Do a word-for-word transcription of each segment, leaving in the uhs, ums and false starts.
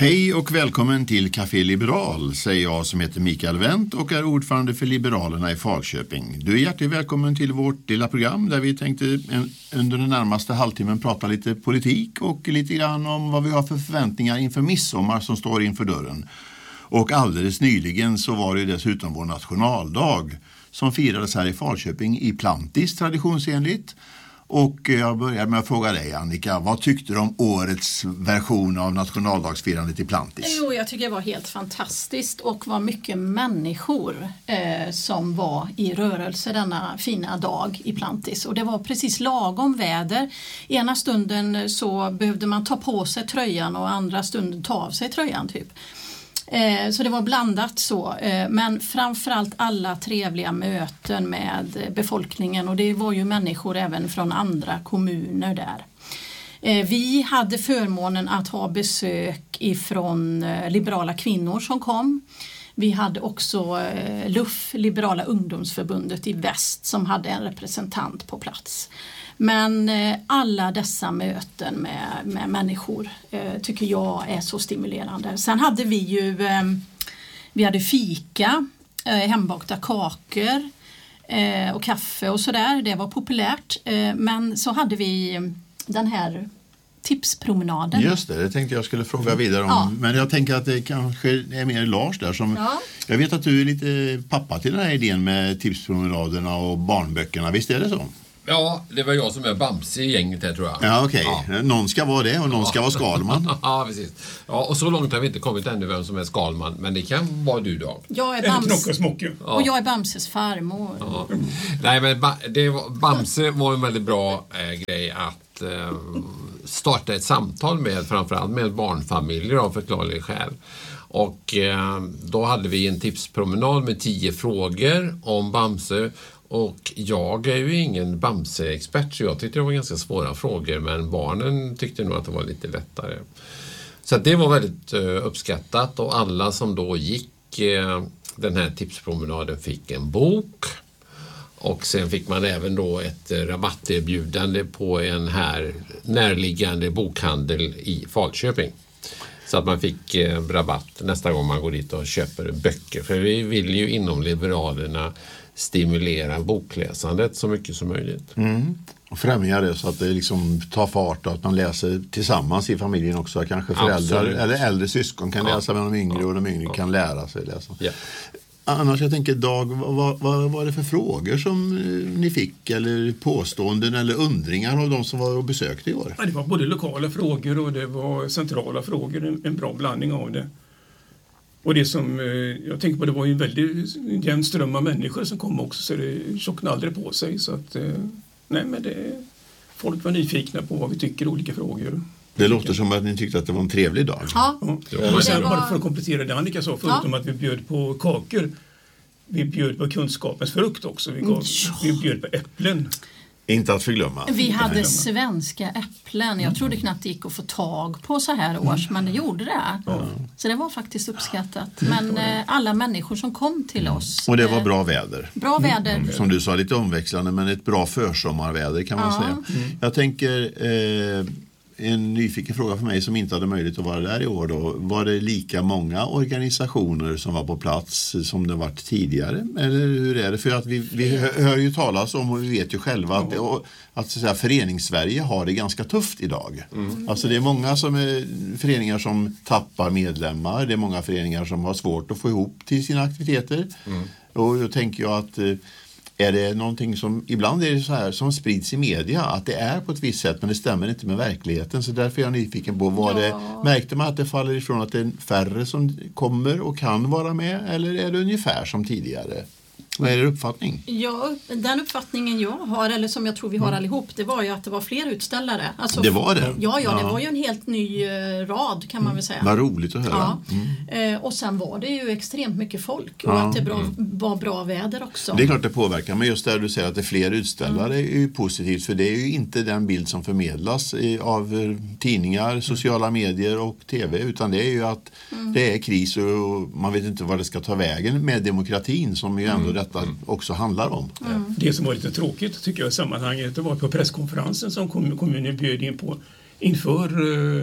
Hej och välkommen till Café Liberal, säger jag som heter Mikael Wendt och är ordförande för Liberalerna i Falköping. Du är hjärtligt välkommen till vårt lilla program där vi tänkte en, under den närmaste halvtimmen prata lite politik och lite grann om vad vi har för förväntningar inför midsommar som står inför dörren. Och alldeles nyligen så var det dessutom vår nationaldag som firades här i Falköping i Plantis traditionsenligt. Och jag börjar med att fråga dig, Annika, vad tyckte du om årets version av nationaldagsfirandet i Plantis? Jo, jag tycker det var helt fantastiskt och var mycket människor eh, som var i rörelse denna fina dag i Plantis. Och det var precis lagom väder. Ena stunden så behövde man ta på sig tröjan och andra stunden ta av sig tröjan typ. Så det var blandat så, men framförallt alla trevliga möten med befolkningen och det var ju människor även från andra kommuner där. Vi hade förmånen att ha besök ifrån liberala kvinnor som kom. Vi hade också L U F, Liberala ungdomsförbundet i väst, som hade en representant på plats. Men alla dessa möten med, med människor eh, tycker jag är så stimulerande. Sen hade vi ju eh, vi hade fika, eh, hembakta kakor eh, och kaffe och sådär. Det var populärt. Eh, men så hade vi den här tipspromenaden. Just det, det tänkte jag skulle fråga vidare om. Ja. Men jag tänker att det kanske är mer Lars där som... Ja. Jag vet att du är lite pappa till den här idén med tipspromenaderna och barnböckerna. Visst är det så? Ja, det var jag som är Bamse i gänget här tror jag. Ja, okej. Okay. Ja. Någon ska vara det och någon ja. ska vara Skalman. Ja, precis. Ja, och så långt har vi inte kommit ännu vem som är Skalman. Men det kan vara du då. Jag är Bamse. Ja. Och jag är Bamses farmor. Ja. Nej, men det var, Bamse var en väldigt bra äh, grej att äh, starta ett samtal med, framförallt med barnfamiljer av förklarliga skäl. Och äh, då hade vi en tipspromenad med tio frågor om Bamse. Och jag är ju ingen Bamse-expert så jag tyckte det var ganska svåra frågor men barnen tyckte nog att det var lite lättare. Så det var väldigt uh, uppskattat och alla som då gick uh, den här tipspromenaden fick en bok. Och sen fick man även då ett uh, rabatterbjudande på en här närliggande bokhandel i Falköping. Så att man fick eh, rabatt nästa gång man går dit och köper böcker. För vi vill ju inom Liberalerna stimulera bokläsandet så mycket som möjligt. Mm. Och främja det så att det liksom tar fart och att man läser tillsammans i familjen också. Kanske föräldrar Absolut. eller äldre syskon kan ja. läsa med de yngre ja. och de yngre ja. kan lära sig läsa. Ja. Annars jag tänker Dag, vad, vad var det för frågor som ni fick eller påståenden eller undringar av de som var och besökte i år? Ja, det var både lokala frågor och det var centrala frågor, en, en bra blandning av det. Och det som jag tänker på, det var ju en väldigt jämn ström av människor som kom också så det tjocknade aldrig på sig. Så att, nej men det, folk var nyfikna på vad vi tycker i olika frågor. Det låter som att ni tyckte att det var en trevlig dag. Ja. ja. Och sen var... bara för att komplettera det Annika sa, förutom ja. att vi bjöd på kakor, vi bjöd på kunskapens frukt också. Vi, gav, ja. vi bjöd på äpplen. Inte att förglömma. Vi hade svenska äpplen. Jag trodde knappt det gick att få tag på så här års, men det gjorde det. Ja. Så det var faktiskt uppskattat. Men eh, alla människor som kom till oss. Och det var bra väder. Bra väder. Mm. Som du sa, lite omväxlande, men ett bra försommarväder kan man ja. säga. Mm. Jag tänker... Eh, en nyfiken fråga för mig som inte hade möjlighet att vara där i år då. Var det lika många organisationer som var på plats som det varit tidigare? Eller hur är det? För att vi, vi hör ju talas om och vi vet ju själva att, att, att så att säga, Föreningssverige har det ganska tufft idag. Mm. Alltså det är många som är, föreningar som tappar medlemmar. Det är många föreningar som har svårt att få ihop till sina aktiviteter. Mm. Och då tänker jag att är det någonting som, ibland är det så här som sprids i media att det är på ett visst sätt men det stämmer inte med verkligheten så därför är jag nyfiken på var ja. det, märkte man att det faller ifrån att det är färre som kommer och kan vara med eller är det ungefär som tidigare? Vad är er uppfattning? Ja, den uppfattningen jag har, eller som jag tror vi har mm. allihop, det var ju att det var fler utställare. Alltså, det var det? Ja, ja, det var ju en helt ny uh, rad kan man väl säga. Vad roligt att höra. Ja. Mm. Uh, och sen var det ju extremt mycket folk och ja. att det bra, var bra väder också. Det är klart det påverkar, men just där du säger att det är fler utställare mm. är ju positivt för det är ju inte den bild som förmedlas i, av tidningar, sociala medier och tv utan det är ju att mm. det är kris och man vet inte vad det ska ta vägen med demokratin som ju ändå mm. detta också handlar om. Mm. Det som var lite tråkigt tycker jag i sammanhanget det var på presskonferensen som kommunen bjöd in på inför uh,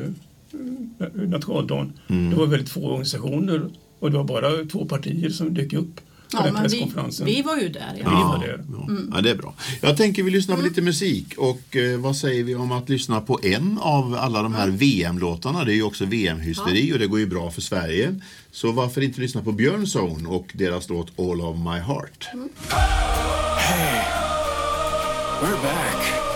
nationaldagen. Mm. Det var väldigt få organisationer och det var bara två partier som dök upp på Ja, den men vi, presskonferensen. vi var ju där. Vi Ja. var där. Ja, ja, det är bra. Jag tänker vi lyssnar på lite musik och eh, vad säger vi om att lyssna på en av alla de här V M-låtarna? Det är ju också V M-hysteri och det går ju bra för Sverige. Så varför inte lyssna på Björnzone och deras låt All of My Heart? Hey, we're back.